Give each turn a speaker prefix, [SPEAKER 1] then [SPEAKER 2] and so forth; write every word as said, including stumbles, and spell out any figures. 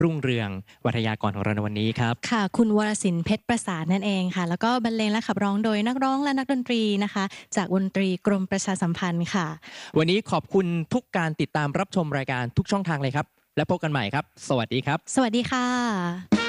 [SPEAKER 1] รุ่งเรืองวัทยากรของเราในวันนี้ครับ
[SPEAKER 2] ค่ะคุณวรศิลป์เพชรประสานนั่นเองค่ะแล้วก็บรรเลงและขับร้องโดยนักร้องและนักดนตรีนะคะจากวงดนตรีกรมประชาสัมพันธ์ค่ะ
[SPEAKER 1] วันนี้ขอบคุณทุกการติดตามรับชมรายการทุกช่องทางเลยครับและพบกันใหม่ครับสวัสดีครับ
[SPEAKER 2] สวัสดีค่ะ